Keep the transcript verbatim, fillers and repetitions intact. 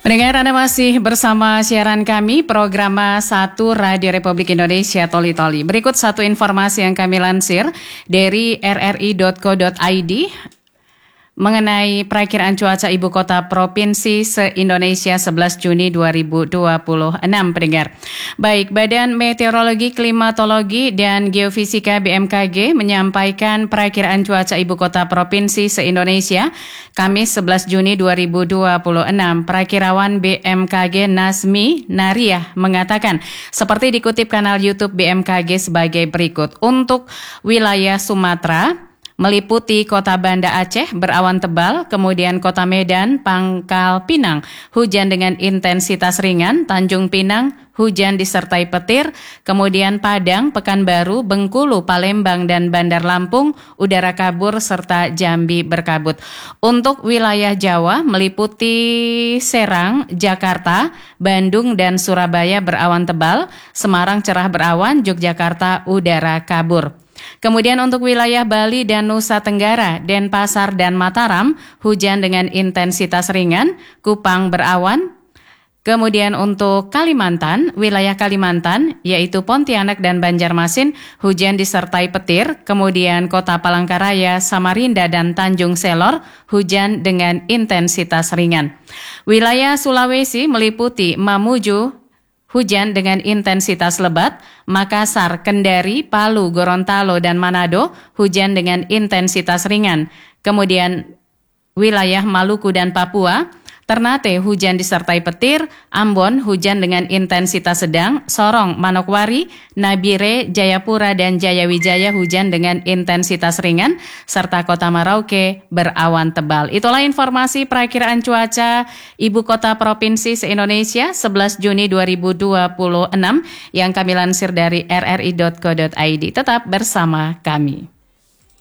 Pendengar, Anda masih bersama siaran kami, program satu Radio Republik Indonesia Toli Toli. Berikut satu informasi yang kami lansir dari r r i dot co dot i d mengenai perakiraan cuaca ibu kota provinsi se-Indonesia sebelas Juni dua ribu dua puluh enam, pendengar. Baik, Badan Meteorologi, Klimatologi, dan Geofisika B M K G menyampaikan perakiraan cuaca ibu kota provinsi se-Indonesia Kamis sebelas Juni dua ribu dua puluh enam. Perakirawan B M K G Nazmi Nariah mengatakan, seperti dikutip kanal YouTube B M K G sebagai berikut. Untuk wilayah Sumatera, meliputi Kota Banda Aceh berawan tebal, kemudian Kota Medan, Pangkal Pinang, hujan dengan intensitas ringan, Tanjung Pinang, hujan disertai petir, kemudian Padang, Pekanbaru, Bengkulu, Palembang, dan Bandar Lampung, udara kabur serta Jambi berkabut. Untuk wilayah Jawa, meliputi Serang, Jakarta, Bandung, dan Surabaya berawan tebal, Semarang cerah berawan, Yogyakarta udara kabur. Kemudian untuk wilayah Bali dan Nusa Tenggara, Denpasar dan Mataram, hujan dengan intensitas ringan, Kupang berawan. Kemudian untuk Kalimantan, wilayah Kalimantan, yaitu Pontianak dan Banjarmasin, hujan disertai petir. Kemudian Kota Palangkaraya, Samarinda, dan Tanjung Selor, hujan dengan intensitas ringan. Wilayah Sulawesi meliputi Mamuju, hujan dengan intensitas lebat, Makassar, Kendari, Palu, Gorontalo, dan Manado, hujan dengan intensitas ringan. Kemudian wilayah Maluku dan Papua, Ternate, hujan disertai petir, Ambon, hujan dengan intensitas sedang, Sorong, Manokwari, Nabire, Jayapura, dan Jayawijaya, hujan dengan intensitas ringan, serta Kota Merauke berawan tebal. Itulah informasi perakiraan cuaca Ibu Kota Provinsi se-Indonesia sebelas Juni dua ribu dua puluh enam yang kami lansir dari r r i dot co dot i d. Tetap bersama kami.